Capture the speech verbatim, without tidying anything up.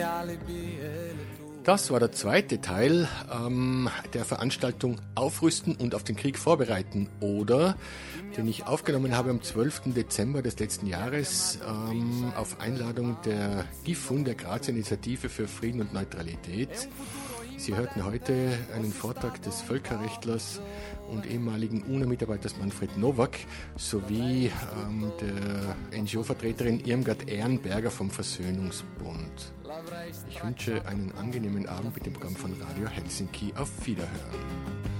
Das war der zweite Teil ähm, der Veranstaltung Aufrüsten und auf den Krieg vorbereiten, oder den ich aufgenommen habe am zwölften Dezember des letzten Jahres ähm, auf Einladung der G I F U N, der Grazer Initiative für Frieden und Neutralität. Sie hörten heute einen Vortrag des Völkerrechtlers und ehemaligen U N O Mitarbeiters Manfred Nowak sowie ähm, der N G O-Vertreterin Irmgard Ehrenberger vom Versöhnungsbund. Ich wünsche einen angenehmen Abend mit dem Programm von Radio Helsinki. Auf Wiederhören.